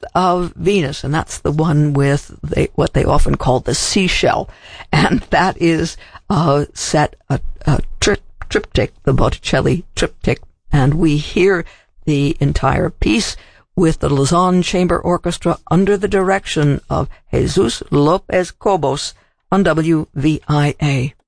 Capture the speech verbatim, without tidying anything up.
of Venus, and that's the one with they, what they often call the seashell. And that is uh, set a, a tri- triptych, the Botticelli triptych, and we hear the entire piece with the Lausanne Chamber Orchestra under the direction of Jesus Lopez Cobos on W V I A.